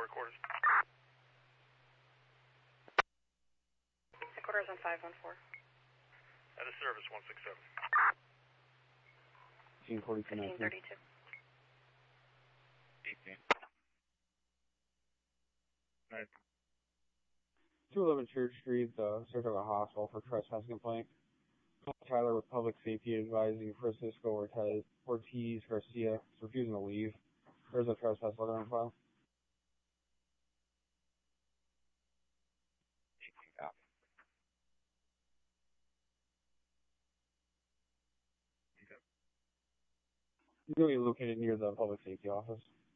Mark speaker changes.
Speaker 1: quarters.
Speaker 2: Headquarters on 514.
Speaker 1: Out of service, 167.
Speaker 2: 1532.
Speaker 1: 18. 9.
Speaker 3: 211 Church Street, Saratoga Hospital for trespassing complaint. Tyler with Public Safety advising Francisco Ortiz Garcia is refusing to leave. There's a trespass letter on file.
Speaker 1: 18 copy.
Speaker 3: He's going to be located near the Public Safety office.